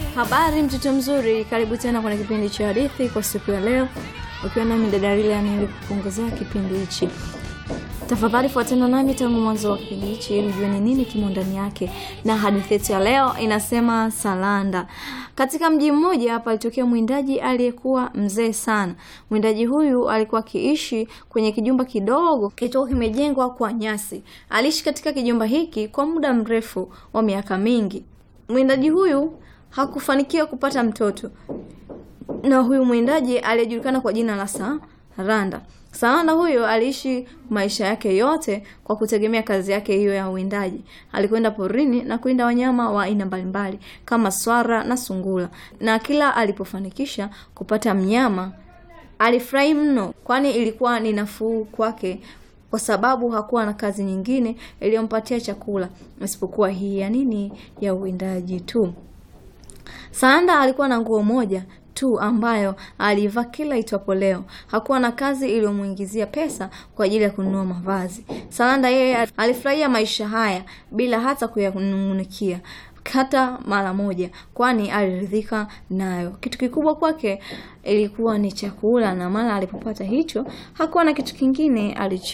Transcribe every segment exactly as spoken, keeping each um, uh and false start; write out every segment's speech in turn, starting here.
Habari mtoto mzuri, karibu tena kwenye kipindi cha hadithi kwa siku ya leo. Ukiwa nami dada Riley nilikuongezea kipindi hichi. Tafadhali fuatana nami tangu mwanzo wa kipindi hichi ili ujue ni nini kimo ndani yake. Na hadithi yetu ya leo inasema Salanda. Katika mji mmoja hapa alitokea mwindaji aliyekuwa mzee sana. Mwindaji huyu alikuwa akiishi kwenye kijumba kidogo kilichokuwa kimejengwa kwa nyasi. Aliishi katika kijumba hiki kwa muda mrefu wa miaka mingi. Mwindaji huyu hakufanikiwa kupata mtoto. Na huyu mwindaji aliyejulikana kwa jina la Salanda. Salanda huyo aliishi maisha yake yote kwa kutegemea kazi yake hiyo ya uwindaji. Alikwenda porini na kuinda wanyama wa aina mbalimbali kama swara na sungura. Na kila alipofanikisha kupata mnyama, alifurahi mno, kwani ilikuwa ni nafuu kwake kwa sababu hakuwa na kazi nyingine iliyompatia chakula isipokuwa hii ya nini, ya uwindaji tu. Salanda alikuwa na nguo moja tu ambayo alivaa kila itwapo leo. Hakuwa na kazi iliyomuingizia pesa kwa ajili ya kununua mavazi. Salanda yeye alifurahia maisha haya bila hata kuyanungunikia hata mara moja, kwani aliridhika nayo. Kitu kikubwa kwake ilikuwa ni chakula, na mara alipopata hicho hakuwa na kitu kingine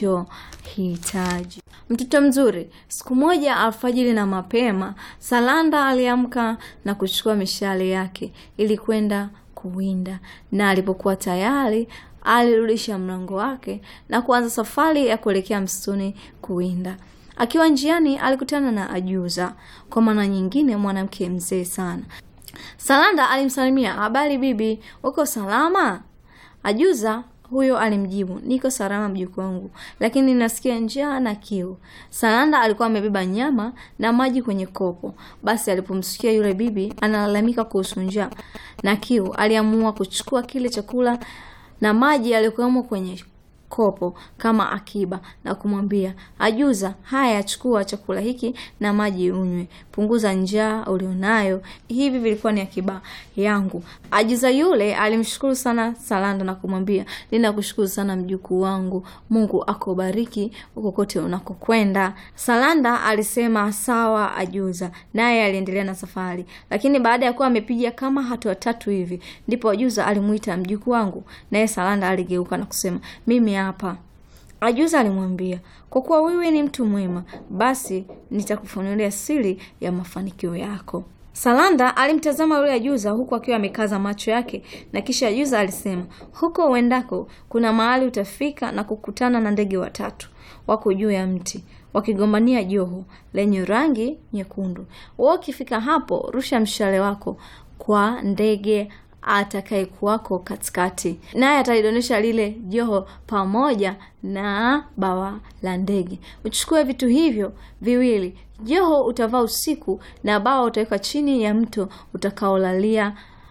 alichohitaji. Mtoto mzuri, siku moja alfajiri na mapema, Salanda aliamka na kuchukua mishale yake ili kwenda kuwinda. Na alipokuwa tayari, alirudisha mlango wake na kuanza safari ya kuelekea msituni kuwinda. Akiwa njiani alikutana na Ajuza, kwa maana nyingine mwanamke mzee sana. Salanda alimsalimia, "Habari bibi, uko salama?" Ajuza huyo alimjibu, "Niko salama mjukuu wangu, lakini nasikia njaa na kiu." Salanda alikuwa amebeba nyama na maji kwenye kopo. Basi alipomsikia yule bibi analalamika kuhusu njaa na kiu, aliamua kuchukua kile chakula na maji yaliyokuwemo kwenye kopo kama akiba na kumwambia, "Ajuza, haya chukua chakula hiki na maji unywe. Punguza njaa ulionayo. Hivi vilikuwa ni akiba yangu." Ajuza yule alimshukuru sana Salanda na kumwambia, "Ninakushukuru sana mjukuu wangu. Mungu akubariki kokote unakokwenda." Salanda alisema, "Sawa Ajuza." Naye aliendelea na safari. Lakini baada ya kuwa amepiga kama hatua tatu hivi, ndipo Ajuza alimuita, "Mjukuu wangu." Naye Salanda aligeuka na kusema, "Mimi hapa." Ajuza alimwambia, "Kwa kuwa wewe ni mtu mwema, basi nitakufunulia siri ya mafanikio yako." Salanda alimtazama yule Ajuza huku akiwa amekaza macho yake, na kisha Ajuza alisema, "Huko uendako kuna mahali utafika na kukutana na ndege watatu. Wako juu ya mti wakigombania joho lenye rangi nyekundu. Wewe ukifika hapo, rusha mshale wako kwa ndege atakaye kuwako katikati, naye atalidonesha lile joho pamoja na bawa la ndege. Uchukue vitu hivyo viwili. Joho utavaa usiku na bawa utaweka chini ya mto utakaolalia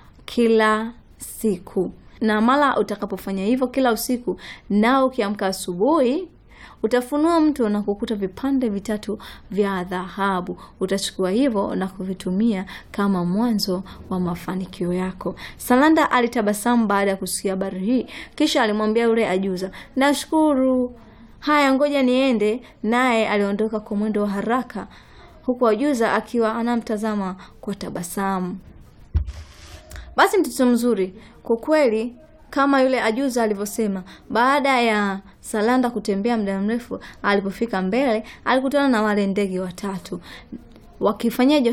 kila siku. Na mara utakapofanya hivyo kila usiku, nao ukiamka asubuhi utafunua mto na kukuta vipande vitatu vya dhahabu. Utachukua hivyo na kuvitumia kama mwanzo wa mafanikio yako." Salanda alitabasamu baada ya kusikia habari hii, kisha alimwambia yule Ajuza, "Nashukuru. Haya, ngoja niende." Naye aliondoka kwa mwendo wa haraka huku Ajuza akiwa anamtazama kwa tabasamu. Basi mtoto mzuri, kwa kweli kama yule Ajuza alivyosema, baada ya Salanda kutembea muda mrefu, alipofika mbele alikutana na wale ndege watatu wakifanyia